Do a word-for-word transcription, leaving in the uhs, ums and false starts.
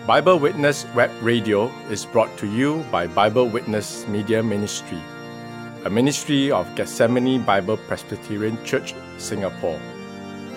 Bible Witness Web Radio is brought to you by Bible Witness Media Ministry, a ministry of Gethsemane Bible Presbyterian Church, Singapore.